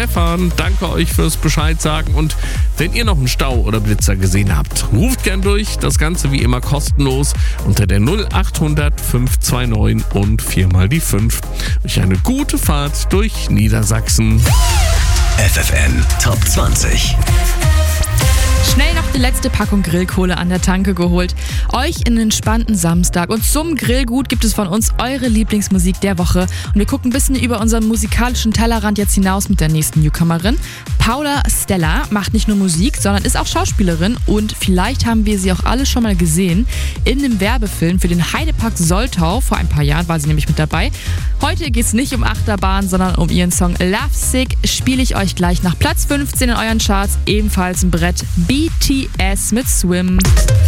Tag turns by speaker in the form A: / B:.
A: Stefan. Danke euch fürs Bescheid sagen. Und wenn ihr noch einen Stau oder Blitzer gesehen habt, ruft gern durch. Das Ganze wie immer kostenlos unter der 0800 529 und 4 mal die 5. Euch eine gute Fahrt durch Niedersachsen.
B: FFN Top 20.
C: Schnell noch die letzte Packung Grillkohle an der Tanke geholt. Euch in den entspannten Samstag. Und zum Grillgut gibt es von uns eure Lieblingsmusik der Woche. Und wir gucken ein bisschen über unseren musikalischen Tellerrand jetzt hinaus mit der nächsten Newcomerin. Paula Stella macht nicht nur Musik, sondern ist auch Schauspielerin. Und vielleicht haben wir sie auch alle schon mal gesehen in dem Werbefilm für den Heidepark Soltau. Vor ein paar Jahren war sie nämlich mit dabei. Heute geht es nicht um Achterbahn, sondern um ihren Song Lovesick. Spiele ich euch gleich nach Platz 15 in euren Charts. Ebenfalls ein Brett BTS mit Swim.